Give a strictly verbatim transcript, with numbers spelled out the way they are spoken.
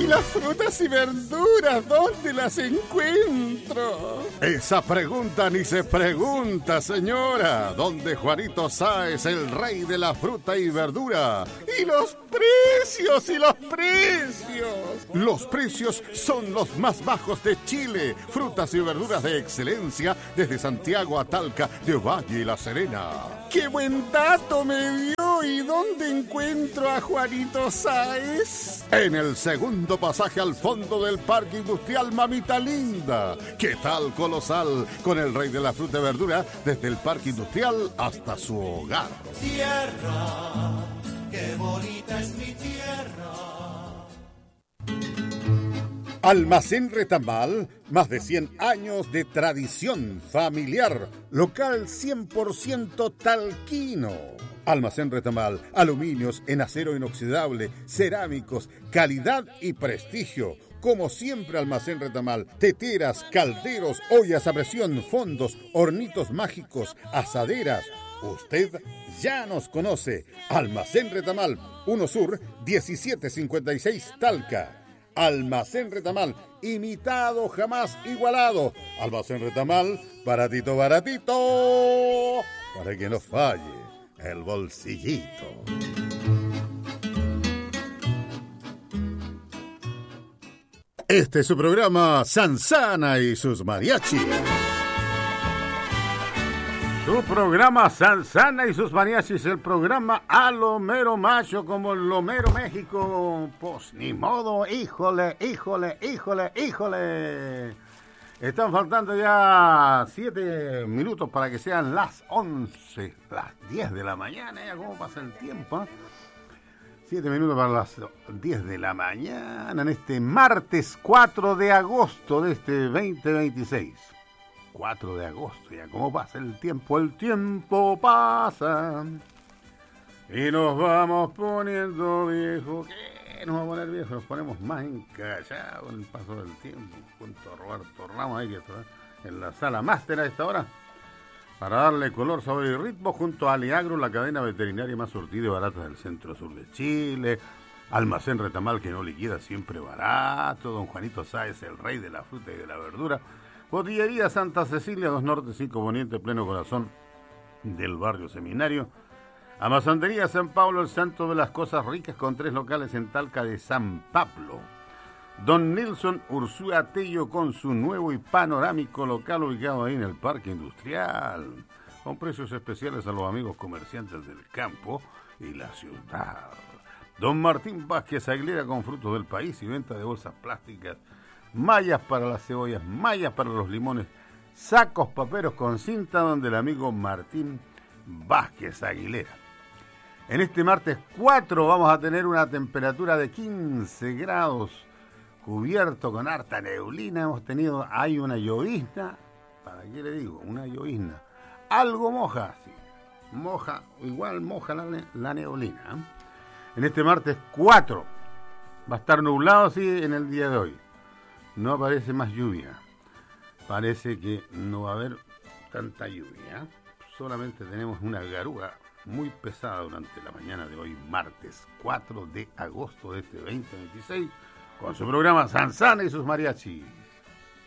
¿Y las frutas y verduras, dónde las encuentro? Esa pregunta ni se pregunta, señora. ¿Dónde Juanito Sáez, el rey de la fruta y verdura? ¡Y los precios, y los precios! Los precios son los más bajos de Chile. Frutas y verduras de excelencia desde Santiago a Talca, de Valle y La Serena. ¡Qué buen dato me dio! ¿Y dónde encuentro a Juanito Sáez? En el segundo pasaje al fondo del Parque Industrial Mamita Linda. ¿Qué tal, colosal? Con el rey de la fruta y verdura desde el Parque Industrial hasta su hogar. Tierra, qué bonita es mi tierra. Almacén Retamal, más de cien años de tradición familiar, local cien por ciento talquino. Almacén Retamal, aluminios en acero inoxidable, cerámicos, calidad y prestigio. Como siempre, Almacén Retamal, teteras, calderos, ollas a presión, fondos, hornitos mágicos, asaderas. Usted ya nos conoce. Almacén Retamal, uno Sur, diecisiete cincuenta y seis Talca. Almacén Retamal, imitado jamás igualado. Almacén Retamal, baratito, baratito, para que no falle el bolsillito. Este es su programa Sansana y sus mariachis. Su programa Sansana y sus mariachis, el programa a lo mero macho como el Lomero México. Pues ni modo, híjole, híjole, híjole, híjole. Están faltando ya siete minutos para que sean las once, las diez de la mañana. Ya cómo pasa el tiempo, ¿eh? Siete minutos para las diez de la mañana en este martes cuatro de agosto de este veinte veintiséis. cuatro de agosto, ya cómo pasa el tiempo, el tiempo pasa y nos vamos poniendo viejos. ¿Qué nos vamos a poner viejos? Nos ponemos más encallados con el paso del tiempo. Junto a Roberto Ramos ahí que está en la sala máster a esta hora para darle color, sabor y ritmo, junto a Aliagro, la cadena veterinaria más surtida y barata del centro-sur de Chile. Almacén Retamal, que no liquida, siempre barato. Don Juanito Sáez, el rey de la fruta y de la verdura. Botillería Santa Cecilia, dos Norte, cinco Poniente, pleno corazón del barrio Seminario. Amasandería San Pablo, el santo de las cosas ricas, con tres locales en Talca de San Pablo. Don Nilson Ursúa Tello con su nuevo y panorámico local ubicado ahí en el Parque Industrial, con precios especiales a los amigos comerciantes del campo y la ciudad. Don Martín Vázquez Aguilera, con frutos del país y venta de bolsas plásticas, mallas para las cebollas, mallas para los limones, sacos paperos con cinta, donde el amigo Martín Vázquez Aguilera. En este martes cuatro vamos a tener una temperatura de quince grados, cubierto con harta neblina. Hemos tenido, hay una llovizna, ¿para qué le digo? Una llovizna. Algo moja, sí, moja, igual moja la, la neblina, ¿eh? En este martes cuatro va a estar nublado, sí, en el día de hoy. No aparece más lluvia. Parece que no va a haber tanta lluvia. Solamente tenemos una garúa muy pesada durante la mañana de hoy, martes cuatro de agosto de este veinte veintiséis, con su programa Sansana y sus mariachis.